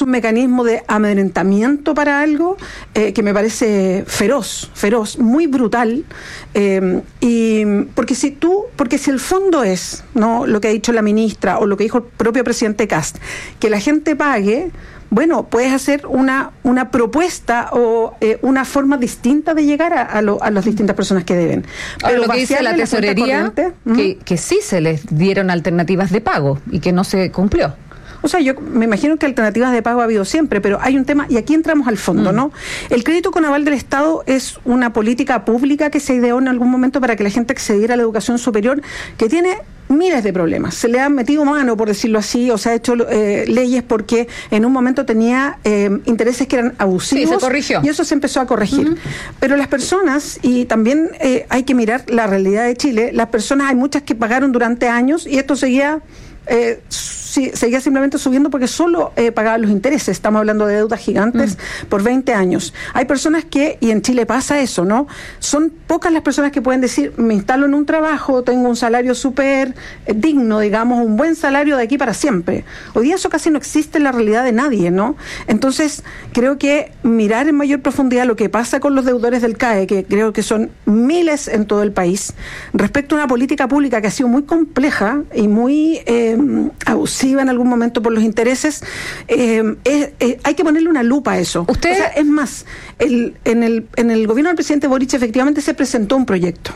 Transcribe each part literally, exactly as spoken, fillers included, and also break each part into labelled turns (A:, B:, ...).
A: es un mecanismo de amedrentamiento para algo eh, que me parece feroz, feroz, muy brutal. Eh, y porque si tú, porque si el fondo es, ¿no?, lo que ha dicho la ministra o lo que dijo el propio presidente Kast, que la gente pague, bueno, puedes hacer una, una propuesta o eh, una forma distinta de llegar a, a, lo, a las distintas personas que deben.
B: Pero ahora, lo que dice la tesorería, la que, que sí se les dieron alternativas de pago y que no se cumplió.
A: O sea, yo me imagino que alternativas de pago ha habido siempre, pero hay un tema, y aquí entramos al fondo, ¿no? El crédito con aval del Estado es una política pública que se ideó en algún momento para que la gente accediera a la educación superior, que tiene miles de problemas. Se le ha metido mano, por decirlo así, o se ha hecho eh, leyes porque en un momento tenía eh, intereses que eran abusivos.
B: Sí, se corrigió.
A: Y eso se empezó a corregir. Uh-huh. Pero las personas, y también eh, hay que mirar la realidad de Chile, las personas, hay muchas que pagaron durante años y esto seguía... Eh, sí, seguía simplemente subiendo porque solo eh, pagaban los intereses. Estamos hablando de deudas gigantes mm. por veinte años. Hay personas que, y en Chile pasa eso, ¿no? Son pocas las personas que pueden decir, me instalo en un trabajo, tengo un salario súper eh, digno, digamos, un buen salario de aquí para siempre. Hoy día eso casi no existe en la realidad de nadie, ¿no? Entonces, creo que mirar en mayor profundidad lo que pasa con los deudores del C A E, que creo que son miles en todo el país, respecto a una política pública que ha sido muy compleja y muy... Eh, abusiva en algún momento por los intereses, eh, eh, eh, hay que ponerle una lupa a eso.
B: ¿Usted?
A: O sea, es más, el, en, el, en el gobierno del presidente Boric efectivamente se presentó un proyecto.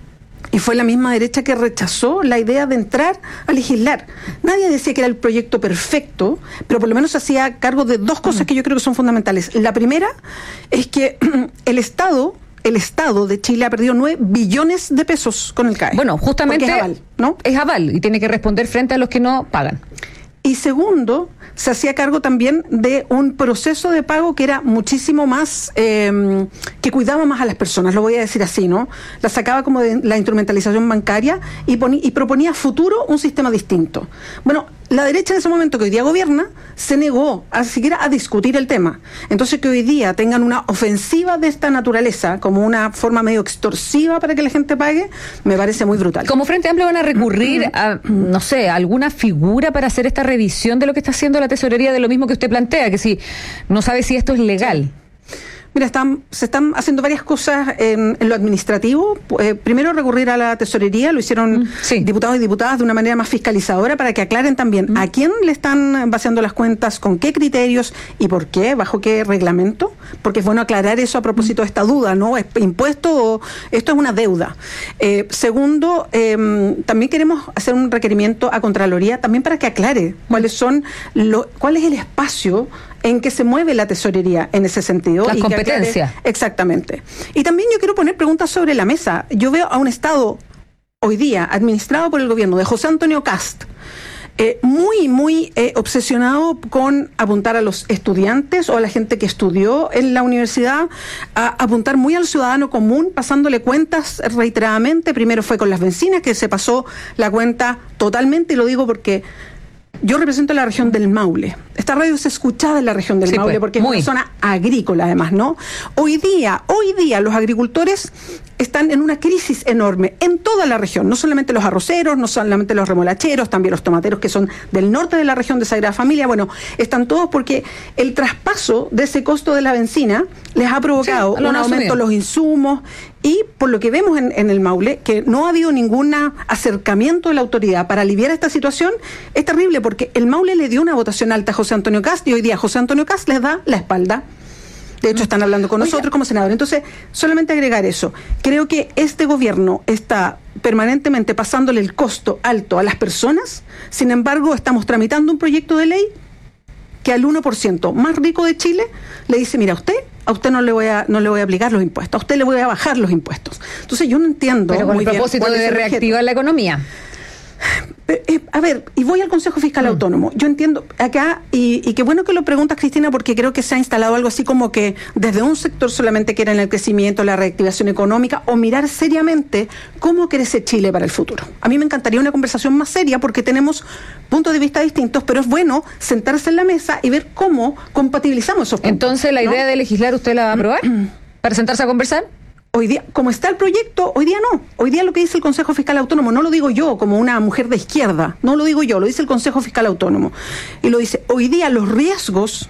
A: Y fue la misma derecha que rechazó la idea de entrar a legislar. Nadie decía que era el proyecto perfecto, pero por lo menos hacía cargo de dos cosas que yo creo que son fundamentales. La primera es que el Estado... El Estado de Chile ha perdido nueve billones de pesos con el C A E.
B: Bueno, justamente
A: es aval, ¿no?
B: Es aval y tiene que responder frente a los que no pagan.
A: Y segundo, se hacía cargo también de un proceso de pago que era muchísimo más, eh, que cuidaba más a las personas, lo voy a decir así, ¿no? La sacaba como de la instrumentalización bancaria y, ponía, y proponía a futuro un sistema distinto. Bueno, la derecha en ese momento que hoy día gobierna se negó a siquiera a discutir el tema. Entonces que hoy día tengan una ofensiva de esta naturaleza como una forma medio extorsiva para que la gente pague, me parece muy brutal.
B: Como Frente Amplio van a recurrir a, no sé, a alguna figura para hacer esta revisión de lo que está haciendo la tesorería, de lo mismo que usted plantea, que si no sabe si esto es legal.
A: Mira, están, se están haciendo varias cosas en, en lo administrativo. Eh, primero recurrir a la tesorería, lo hicieron sí. diputados y diputadas de una manera más fiscalizadora para que aclaren también mm. a quién le están vaciando las cuentas, con qué criterios y por qué, bajo qué reglamento, porque es bueno aclarar eso a propósito mm. de esta duda, ¿no? ¿Es impuesto o esto es una deuda? Eh, segundo, eh, también queremos hacer un requerimiento a Contraloría también para que aclare mm. cuáles son lo, cuál es el espacio en que se mueve la tesorería en ese sentido.
B: Las competencias.
A: Exactamente. Y también yo quiero poner preguntas sobre la mesa. Yo veo a un Estado hoy día administrado por el gobierno de José Antonio Kast, eh, muy, muy eh, obsesionado con apuntar a los estudiantes o a la gente que estudió en la universidad, a apuntar muy al ciudadano común, pasándole cuentas reiteradamente. Primero fue con las bencinas, que se pasó la cuenta totalmente, y lo digo porque yo represento la región del Maule. Esta radio es escuchada en la región del sí, Maule, pues, porque muy. es una zona agrícola además, ¿no? Hoy día, hoy día los agricultores están en una crisis enorme en toda la región, no solamente los arroceros, no solamente los remolacheros, también los tomateros que son del norte de la región de Sagrada Familia. Bueno, están todos porque el traspaso de ese costo de la bencina les ha provocado sí, un aumento de los insumos. Y por lo que vemos en, en el Maule, que no ha habido ningún acercamiento de la autoridad para aliviar esta situación, es terrible porque el Maule le dio una votación alta a José Antonio Kast y hoy día José Antonio Kast les da la espalda. De hecho, están hablando con Oiga. nosotros como senadores. Entonces, solamente agregar eso. Creo que este gobierno está permanentemente pasándole el costo alto a las personas. Sin embargo, estamos tramitando un proyecto de ley que al uno por ciento más rico de Chile le dice, mira, usted, a usted no le voy a no le voy a aplicar los impuestos, a usted le voy a bajar los impuestos. Entonces yo no entiendo.
B: Pero con
A: muy
B: el propósito
A: bien
B: de reactivar la economía.
A: Eh, a ver, y voy al Consejo Fiscal mm. Autónomo. Yo entiendo acá, y, y qué bueno que lo preguntas, Cristina, porque creo que se ha instalado algo así como que desde un sector solamente quieren el crecimiento, la reactivación económica, o mirar seriamente cómo crece Chile para el futuro. A mí me encantaría una conversación más seria porque tenemos puntos de vista distintos, pero es bueno sentarse en la mesa y ver cómo compatibilizamos esos puntos.
B: Entonces, ¿la ¿no? idea de legislar usted la va a aprobar? ¿Para sentarse a conversar?
A: Hoy día, como está el proyecto, hoy día no. Hoy día lo que dice el Consejo Fiscal Autónomo, no lo digo yo como una mujer de izquierda, no lo digo yo, lo dice el Consejo Fiscal Autónomo. Y lo dice, hoy día los riesgos